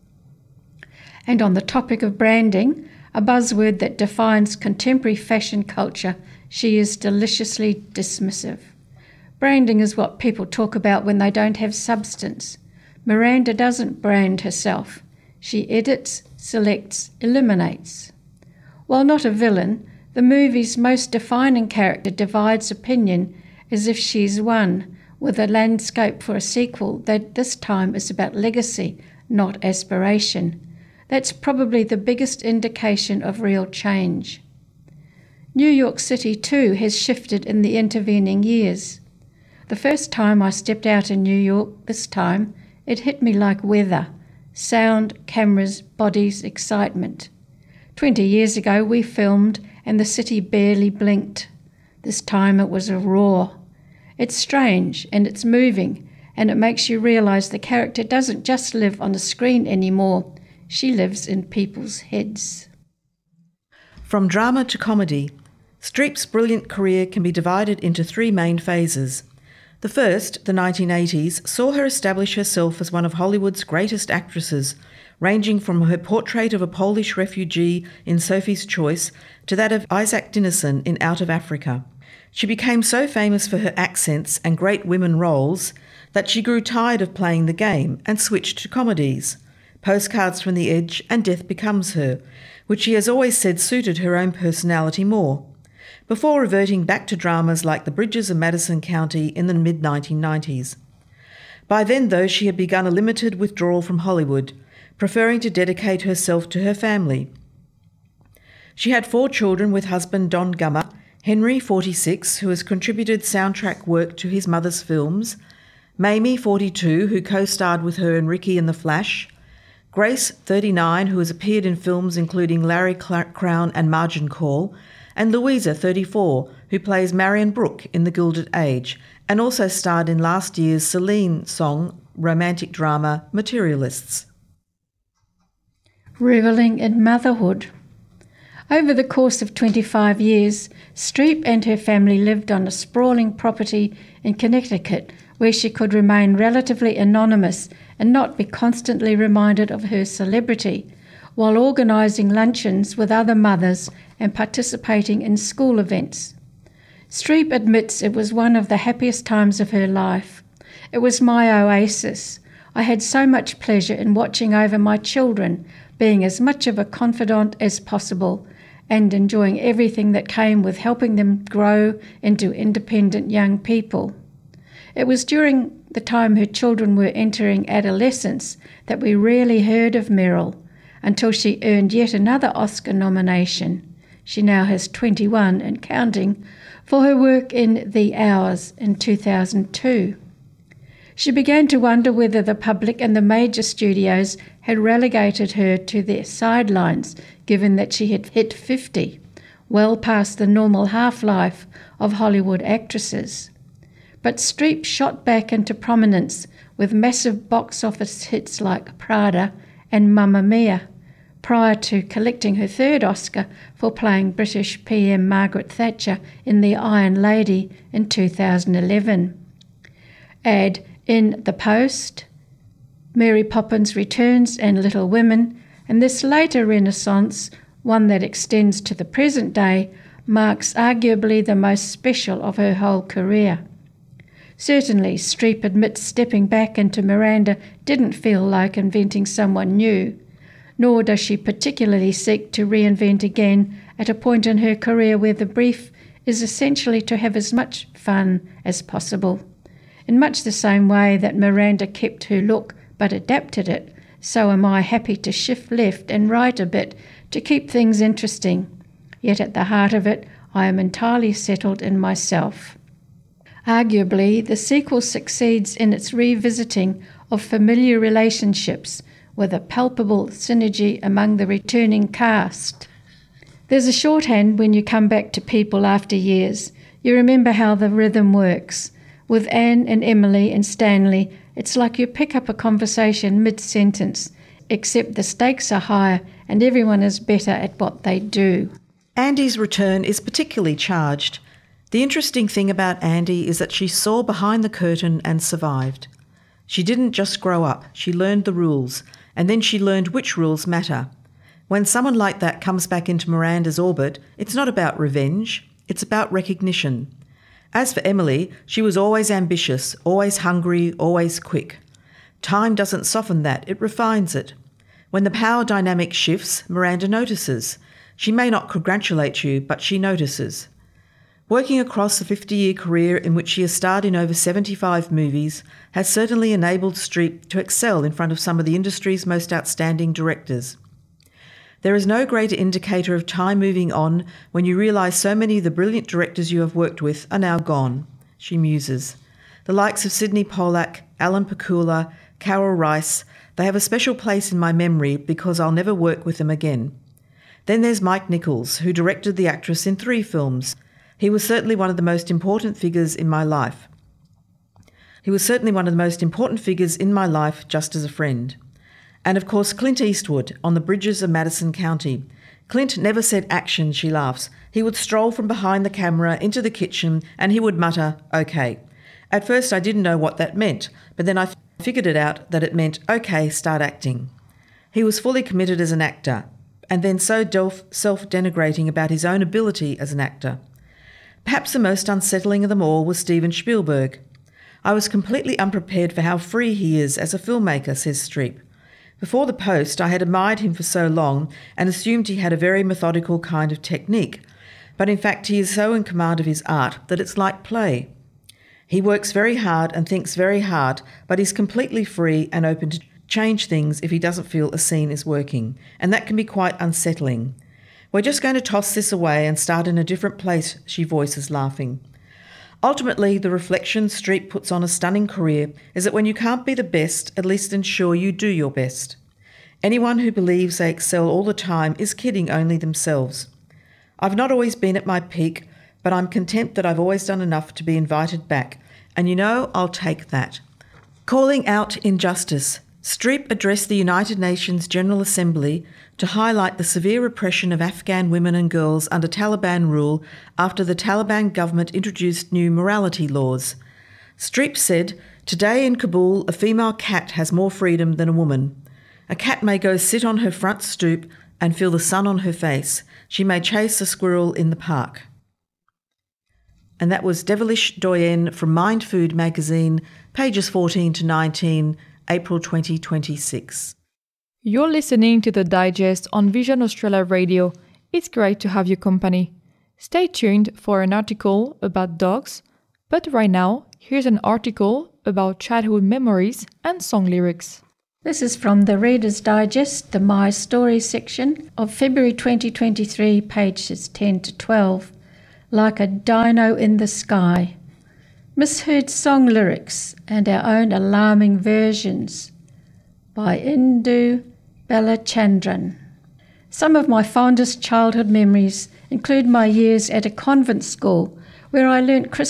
And on the topic of branding, a buzzword that defines contemporary fashion culture, she is deliciously dismissive. Branding is what people talk about when they don't have substance. Miranda doesn't brand herself. She edits, selects, eliminates. While not a villain, the movie's most defining character divides opinion as if she's one, with a landscape for a sequel that this time is about legacy, not aspiration. That's probably the biggest indication of real change. New York City, too, has shifted in the intervening years. The first time I stepped out in New York, this time, it hit me like weather. Sound, cameras, bodies, excitement. Twenty years ago we filmed and the city barely blinked. This time it was a roar. It's strange and it's moving, and it makes you realise the character doesn't just live on the screen anymore. She lives in people's heads. From drama to comedy, Streep's brilliant career can be divided into three main phases. The first, the nineteen eighties, saw her establish herself as one of Hollywood's greatest actresses, ranging from her portrait of a Polish refugee in Sophie's Choice to that of Isaac Dinesen in Out of Africa. She became so famous for her accents and great women roles that she grew tired of playing the game and switched to comedies, Postcards from the Edge and Death Becomes Her, which she has always said suited her own personality more, before reverting back to dramas like The Bridges of Madison County in the mid nineteen nineties. By then, though, she had begun a limited withdrawal from Hollywood, preferring to dedicate herself to her family. She had four children with husband Don Gummer, Henry, forty-six, who has contributed soundtrack work to his mother's films, Mamie, forty-two, who co-starred with her in Ricky and the Flash, Grace, thirty-nine, who has appeared in films including Larry Crown and Margin Call, and Louisa, thirty-four, who plays Marion Brooke in The Gilded Age, and also starred in last year's Celine song romantic drama Materialists. Revelling in motherhood. Over the course of twenty-five years, Streep and her family lived on a sprawling property in Connecticut where she could remain relatively anonymous and not be constantly reminded of her celebrity, while organising luncheons with other mothers and participating in school events. Streep admits it was one of the happiest times of her life. It was my oasis. I had so much pleasure in watching over my children, being as much of a confidant as possible, and enjoying everything that came with helping them grow into independent young people. It was during the time her children were entering adolescence that we rarely heard of Meryl, until she earned yet another Oscar nomination. She now has twenty-one and counting for her work in The Hours in two thousand two. She began to wonder whether the public and the major studios had relegated her to their sidelines, given that she had hit fifty, well past the normal half-life of Hollywood actresses. But Streep shot back into prominence with massive box office hits like Prada and Mamma Mia, prior to collecting her third Oscar for playing British P M Margaret Thatcher in The Iron Lady in two thousand eleven. Add in The Post, Mary Poppins Returns and Little Women, and this later renaissance, one that extends to the present day, marks arguably the most special of her whole career. Certainly, Streep admits stepping back into Miranda didn't feel like inventing someone new, nor does she particularly seek to reinvent again at a point in her career where the brief is essentially to have as much fun as possible. In much the same way that Miranda kept her look but adapted it, so am I happy to shift left and right a bit to keep things interesting. Yet at the heart of it, I am entirely settled in myself. Arguably, the sequel succeeds in its revisiting of familiar relationships with a palpable synergy among the returning cast. There's a shorthand when you come back to people after years. You remember how the rhythm works. With Anne and Emily and Stanley, it's like you pick up a conversation mid-sentence, except the stakes are higher and everyone is better at what they do. Andy's return is particularly charged. The interesting thing about Andy is that she saw behind the curtain and survived. She didn't just grow up, she learned the rules, and then she learned which rules matter. When someone like that comes back into Miranda's orbit, it's not about revenge, it's about recognition. As for Emily, she was always ambitious, always hungry, always quick. Time doesn't soften that, it refines it. When the power dynamic shifts, Miranda notices. She may not congratulate you, but she notices. Working across a fifty-year career in which she has starred in over seventy-five movies has certainly enabled Streep to excel in front of some of the industry's most outstanding directors. There is no greater indicator of time moving on when you realise so many of the brilliant directors you have worked with are now gone, she muses. The likes of Sidney Pollack, Alan Pakula, Carol Rice, they have a special place in my memory because I'll never work with them again. Then there's Mike Nichols, who directed the actress in three films. He was certainly one of the most important figures in my life. He was certainly one of the most important figures in my life just as a friend. And of course Clint Eastwood on the bridges of Madison County. Clint never said action, she laughs. He would stroll from behind the camera into the kitchen and he would mutter, okay. At first I didn't know what that meant, but then I figured it out that it meant, okay, start acting. He was fully committed as an actor, and then so self-denigrating about his own ability as an actor. Perhaps the most unsettling of them all was Steven Spielberg. I was completely unprepared for how free he is as a filmmaker, says Streep. Before The Post, I had admired him for so long and assumed he had a very methodical kind of technique, but in fact he is so in command of his art that it's like play. He works very hard and thinks very hard, but he's completely free and open to change things if he doesn't feel a scene is working, and that can be quite unsettling. We're just going to toss this away and start in a different place, she voices, laughing. Ultimately, the reflection Streep puts on a stunning career is that when you can't be the best, at least ensure you do your best. Anyone who believes they excel all the time is kidding only themselves. I've not always been at my peak, but I'm content that I've always done enough to be invited back, and you know, I'll take that. Calling out injustice, Streep addressed the United Nations General Assembly to highlight the severe repression of Afghan women and girls under Taliban rule after the Taliban government introduced new morality laws. Streep said, "Today in Kabul, a female cat has more freedom than a woman. A cat may go sit on her front stoop and feel the sun on her face. She may chase a squirrel in the park." And that was Devilish Doyen from Mind Food magazine, pages fourteen to nineteen, April twenty twenty-six. You're listening to the Digest on Vision Australia Radio. It's great to have your company. Stay tuned for an article about dogs, but right now, here's an article about childhood memories and song lyrics. This is from the Reader's Digest, the My Story section of February twenty twenty-three, pages ten to twelve. Like a Dino in the Sky. Misheard song lyrics and our own alarming versions by Indu Balachandran. Some of my fondest childhood memories include my years at a convent school where I learnt Christmas